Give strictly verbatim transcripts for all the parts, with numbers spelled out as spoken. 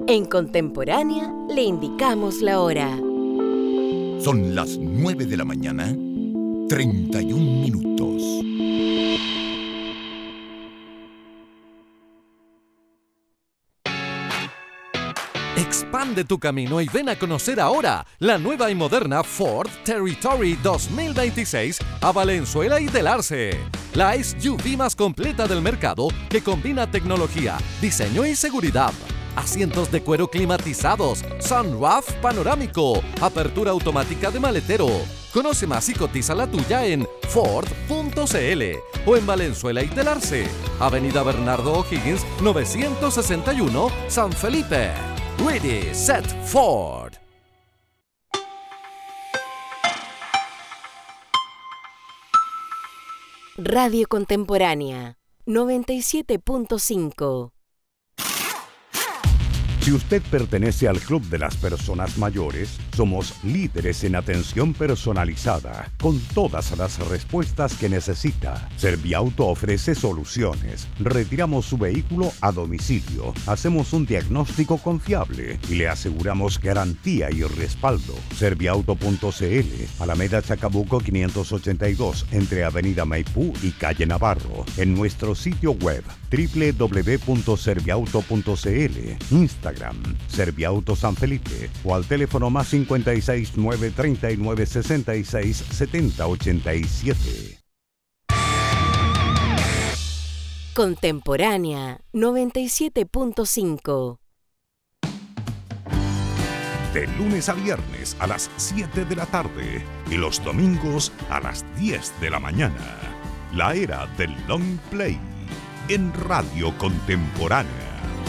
En Contemporánea le indicamos la hora. Son las nueve de la mañana, treinta y un minutos. Expande tu camino y ven a conocer ahora la nueva y moderna Ford Territory dos mil veintiséis a Valenzuela y Del Arce. La S U V más completa del mercado que combina tecnología, diseño y seguridad. Asientos de cuero climatizados, sunroof panorámico, apertura automática de maletero. Conoce más y cotiza la tuya en Ford punto c l o en Valenzuela y Del Arce, Avenida Bernardo O'Higgins novecientos sesenta y uno, San Felipe. Ready, Set, Ford. Radio Contemporánea noventa y siete punto cinco. Si usted pertenece al Club de las Personas Mayores, somos líderes en atención personalizada, con todas las respuestas que necesita. Serviauto ofrece soluciones. Retiramos su vehículo a domicilio, hacemos un diagnóstico confiable y le aseguramos garantía y respaldo. Serviauto punto c l, Alameda Chacabuco quinientos ochenta y dos, entre Avenida Maipú y Calle Navarro. En nuestro sitio web, doble u doble u doble u punto serviauto punto c l, Instagram, Serviauto San Felipe, o al teléfono más cincuenta y seis, nueve treinta y nueve, sesenta y seis, setenta ochenta y siete. Contemporánea noventa y siete punto cinco. De lunes a viernes a las siete de la tarde y los domingos a las diez de la mañana. La era del long play en Radio Contemporánea.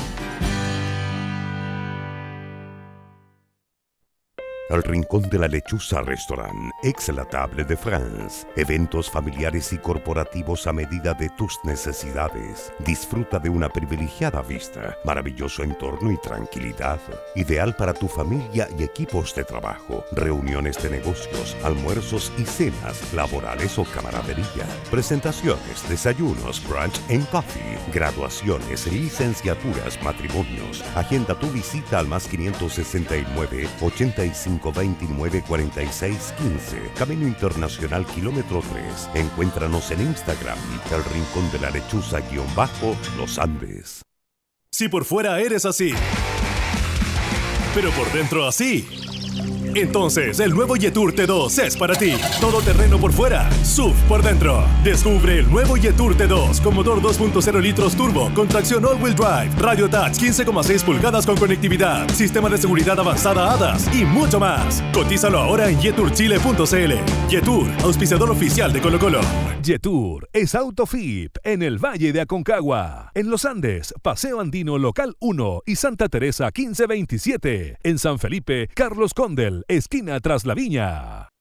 El Rincón de la Lechuza Restaurant, ex la Table de France. Eventos familiares y corporativos a medida de tus necesidades. Disfruta de una privilegiada vista, maravilloso entorno y tranquilidad. Ideal para tu familia y equipos de trabajo. Reuniones de negocios, almuerzos y cenas, laborales o camaradería. Presentaciones, desayunos, brunch and coffee. Graduaciones, licenciaturas, matrimonios. Agenda tu visita al más quinientos sesenta y nueve, ochenta y cinco, veintinueve, cuarenta y seis, quince. Camino Internacional Kilómetro tres. Encuéntranos en Instagram, El Rincón de la Lechuza guión bajo Los Andes. Si por fuera eres así, pero por dentro así, entonces el nuevo Jetour T dos es para ti. Todo terreno por fuera, S U V por dentro. Descubre el nuevo Jetour T dos con motor dos punto cero litros turbo con tracción all-wheel drive, radio touch quince coma seis pulgadas con conectividad, sistema de seguridad avanzada A D A S y mucho más. Cotízalo ahora en jetour chile punto c l. Jetour, auspiciador oficial de Colo-Colo. Jetour es Autofip en el Valle de Aconcagua. En Los Andes, Paseo Andino Local uno y Santa Teresa quince veintisiete. En San Felipe, Carlos Condel, esquina Tras la Viña.